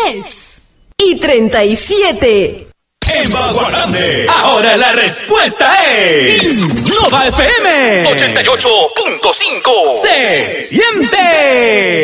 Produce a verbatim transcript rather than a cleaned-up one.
diez y treinta y siete. En Bagua Grande, ahora la respuesta es Nova F M ochenta y ocho punto cinco. Se siente.